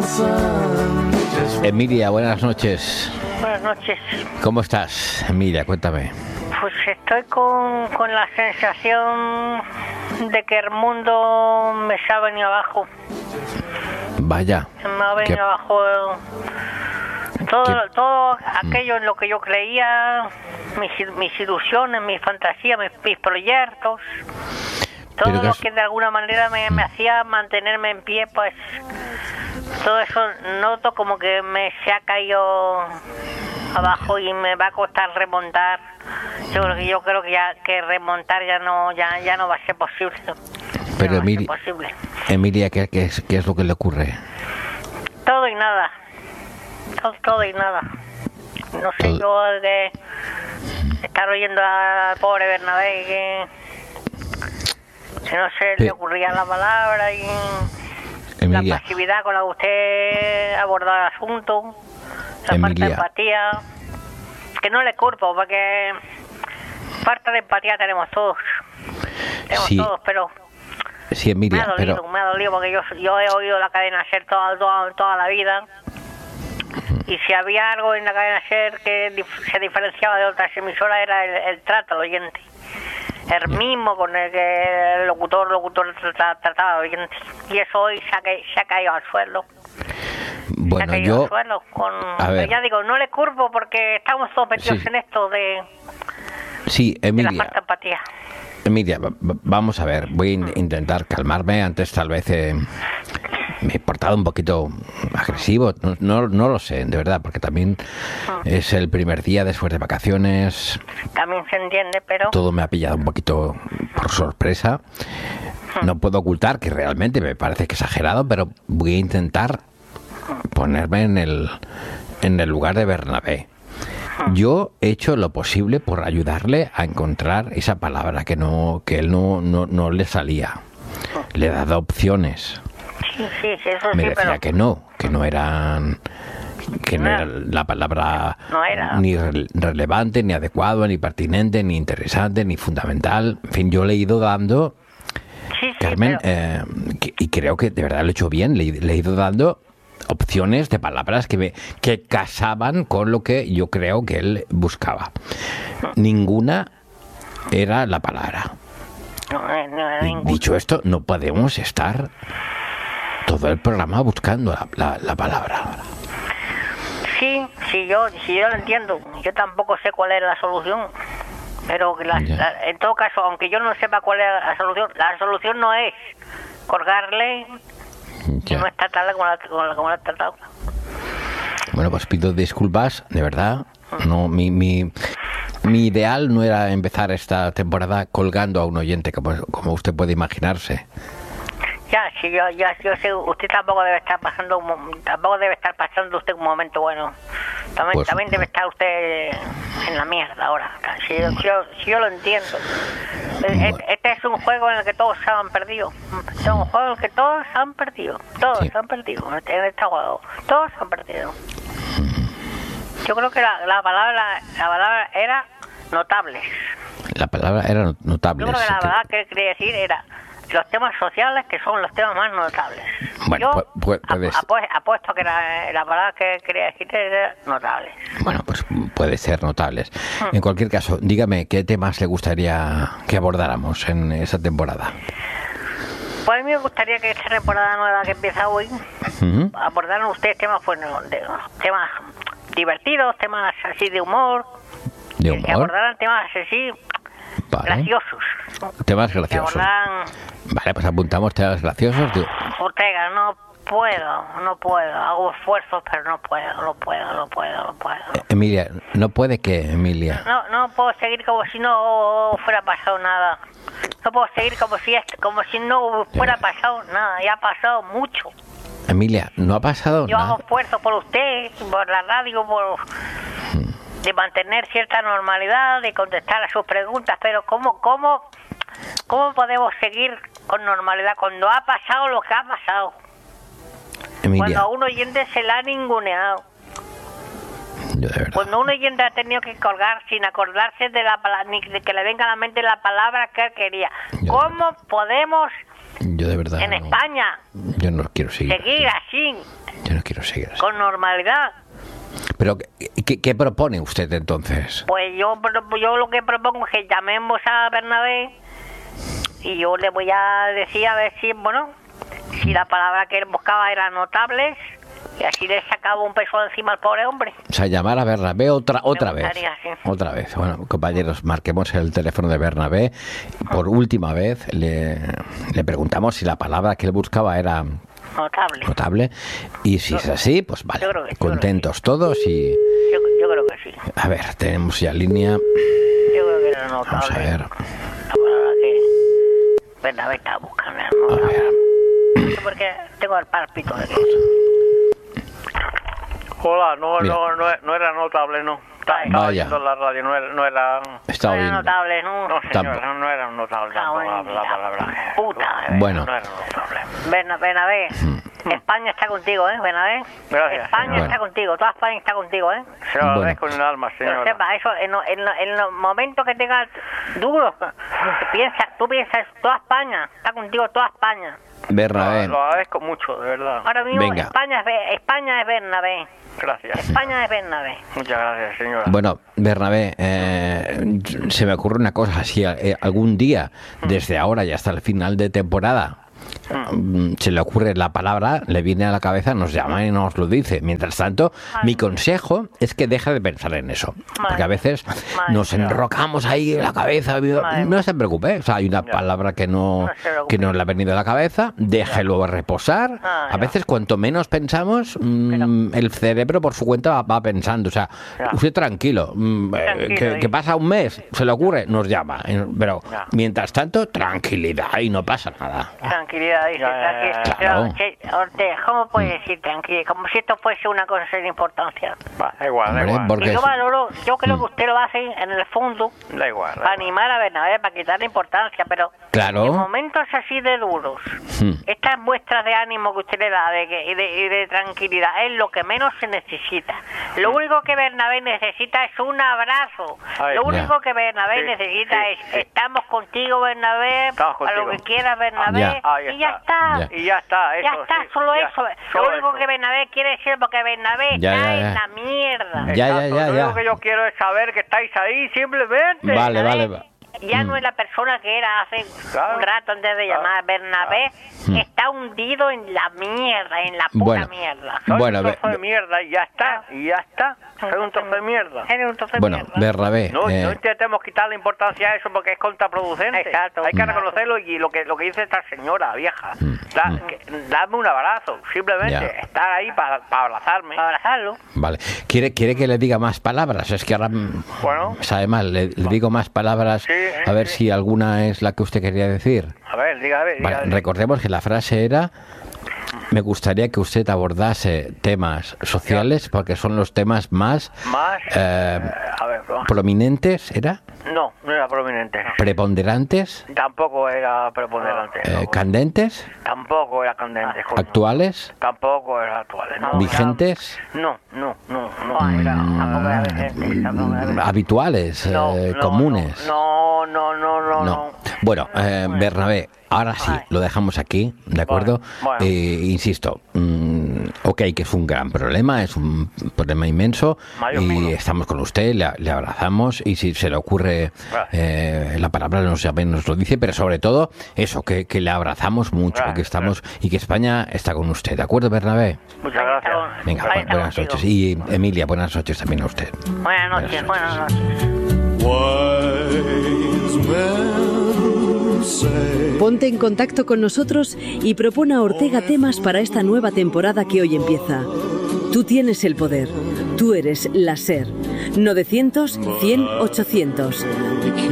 Emilia, buenas noches. Buenas noches. ¿Cómo estás, Emilia? Cuéntame. Pues estoy con la sensación de que el mundo me se ha venido abajo. Vaya. Me ha venido abajo todo aquello en lo que yo creía, mis ilusiones, mis fantasías, mis proyectos. Todo lo que de alguna manera me hacía mantenerme en pie, pues todo eso noto como que se ha caído abajo y me va a costar remontar. Yo creo que remontar ya no va a ser posible. Pero no Emilia, posible. Emilia, ¿qué es lo que le ocurre? Todo y nada. Todo y nada. No sé, yo de estar oyendo al pobre Bernabé que no se le ocurría la palabra y Emilia, la pasividad con la que usted abordó el asunto, la falta de empatía, que no le culpo porque falta de empatía tenemos todos, pero sí, Emilia, me ha dolido porque yo he oído la cadena SER toda la vida. Y si había algo en la cadena SER que se diferenciaba de otras emisoras era el trato al oyente. El mismo con el que el locutor trataba al oyente. Y eso hoy se ha caído al suelo. Bueno, pero ya digo, no le curvo porque estamos todos metidos en esto de Emilia, de la falta de empatía. Emilia, vamos a ver, voy a intentar calmarme. Antes tal vez me he portado un poquito agresivo, no lo sé, de verdad, porque también es el primer día después de vacaciones. También se entiende, pero todo me ha pillado un poquito por sorpresa. No puedo ocultar que realmente me parece exagerado, pero voy a intentar ponerme en el lugar de Bernabé. Yo he hecho lo posible por ayudarle a encontrar esa palabra que él no le salía. Le he dado opciones. Sí, eso me sí, decía pero que no era la palabra ni relevante, ni adecuada, ni pertinente, ni interesante, ni fundamental. En fin, yo le he ido dando, Carmen, y creo que de verdad lo he hecho bien, le he ido dando opciones de palabras que casaban con lo que yo creo que él buscaba. Ninguna era la palabra. No, dicho esto, no podemos estar todo el programa buscando la palabra. Sí, yo lo entiendo. Yo tampoco sé cuál es la solución. Pero en todo caso, aunque yo no sepa cuál es la solución no es colgarle y no es tratarla como la he tratado. Bueno, pues pido disculpas, de verdad. No, mi ideal no era empezar esta temporada colgando a un oyente, como usted puede imaginarse. Sí, yo sé, usted tampoco debe estar pasando usted un momento bueno. También debe estar usted en la mierda ahora. Si yo lo entiendo. Este es un juego en el que todos se han perdido. Es un juego en el que todos se han perdido. Todos se han perdido en este juego. Todos se han perdido. Yo creo que la palabra era notables. La palabra era notables. Yo creo que la palabra que quería decir era los temas sociales, que son los temas más notables. Bueno, yo apuesto que la palabra que quería decir era notables. Bueno, pues puede ser notables. En cualquier caso, dígame, ¿qué temas le gustaría que abordáramos en esa temporada? Pues a mí me gustaría que esta temporada nueva que empieza hoy abordaran ustedes temas, temas divertidos, temas así de humor. Que abordaran temas así graciosos. Temas graciosos. Vale, pues apuntamos temas graciosos. Ortega, no puedo. Hago esfuerzos, pero no puedo. Emilia, ¿no puede qué, Emilia? No puedo seguir como si no fuera pasado nada. No puedo seguir como si no fuera pasado nada. Ya ha pasado mucho. Emilia, no ha pasado nada. Yo hago esfuerzos por usted, por la radio, de mantener cierta normalidad, de contestar a sus preguntas, pero ¿cómo podemos seguir con normalidad cuando ha pasado lo que ha pasado? Emilia. Cuando a un oyente se le ha ninguneado. Yo de verdad. Cuando un oyente ha tenido que colgar sin acordarse de la palabra, ni de que le venga a la mente la palabra que él quería. ¿Cómo podemos yo de verdad en España yo no quiero seguir así? Yo no quiero seguir así. Con normalidad. Pero, ¿qué propone usted entonces? Pues yo lo que propongo es que llamemos a Bernabé y yo le voy a decir a ver si, bueno, si la palabra que él buscaba era notables, y así le sacaba un peso encima al pobre hombre. O sea, llamar a Bernabé otra vez. Sí. Otra vez. Bueno, compañeros, marquemos el teléfono de Bernabé. Por última vez le preguntamos si la palabra que él buscaba era notable. Y si es así, pues vale. Contentos todos y... Yo creo que sí. A ver, tenemos ya línea. Yo creo que era notable. Vamos a ver. La palabra que Bernabé estaba buscando. A ver. Porque tengo el pálpito de eso. Hola, no era notable, no. Estaba oyendo la radio, no era... Estaba no era notable, no. No, señora, no era notable tampoco la palabra. Puta, bueno. No era notable. Bernabé, España está contigo, Bernabé. Gracias, España está contigo, toda España está contigo, Se lo agradezco en el alma, señora. Pero sepa, eso, en los momentos que tengas duros, tú piensas, toda España está contigo, toda España. Bernabé. Lo agradezco mucho, de verdad. Ahora mismo España es Bernabé. Gracias. España es Bernabé. Muchas gracias, señora. Bueno, Bernabé, se me ocurre una cosa. Si algún día, desde ahora y hasta el final de temporada, se le ocurre la palabra, le viene a la cabeza, nos llama y nos lo dice. Mientras tanto, mi consejo es que deje de pensar en eso. Porque a veces nos enrocamos ahí en la cabeza. No se preocupe. O sea, hay una palabra que no le ha venido a la cabeza. Déjelo reposar. A veces, cuanto menos pensamos, el cerebro por su cuenta va pensando. O sea, usted tranquilo. Que pasa un mes, se le ocurre, nos llama. Pero mientras tanto, tranquilidad y no pasa nada. Tranquilidad, dice, Ortega, ¿cómo puede decir tranquilidad? Como si esto fuese una cosa sin importancia. Igual. Porque yo creo que usted lo hace en el fondo para animar a Bernabé, para quitarle importancia, pero en momentos así de duros, estas muestras de ánimo que usted le da y de tranquilidad es lo que menos se necesita. Lo único que Bernabé necesita es un abrazo. Lo único que Bernabé necesita es estamos contigo, Bernabé, a lo que quieras, Bernabé. Y ya está. Y ya está. Solo eso. Lo único que Bernabé quiere decir, porque Bernabé está en la mierda. Lo único que yo quiero es saber que estáis ahí, simplemente. Vale. Ya no es la persona que era hace un rato antes de llamar. Bernabé está hundido en la mierda, en la puta mierda. Soy un trozo de mierda y ya está. Soy un trozo de mierda. Bernabé. No intentemos quitarle importancia a eso porque es contraproducente. Exacto. Hay que reconocerlo y lo que dice esta señora dieja. Dame un abrazo, simplemente estar ahí para abrazarme. Para abrazarlo. Vale. ¿Quiere que le diga más palabras? Es que ahora sabe mal. Le digo más palabras. Sí, a ver si alguna es la que usted quería decir. A ver, dígame. Vale, recordemos que la frase era: me gustaría que usted abordase temas sociales porque son los temas más prominentes, ¿era? No era prominente. ¿Preponderantes? Tampoco era preponderante. ¿Candentes? Tampoco era candente. ¿Actuales? Tampoco era actuales. ¿Vigentes? No. ¿Habituales? ¿Comunes? No. Bueno, Bernabé, ahora sí, lo dejamos aquí, ¿de acuerdo? Bueno. Insisto, que es un gran problema, es un problema inmenso y estamos con usted, le abrazamos y si se le ocurre la palabra nos lo dice, pero sobre todo eso, que le abrazamos mucho, que estamos y que España está con usted, ¿de acuerdo, Bernabé? Muchas gracias. Venga, buenas noches. Y Emilia, buenas noches también a usted. Buenas noches. Ponte en contacto con nosotros y propone a Ortega temas para esta nueva temporada que hoy empieza. Tú tienes el poder. Tú eres la SER. 900 100 800.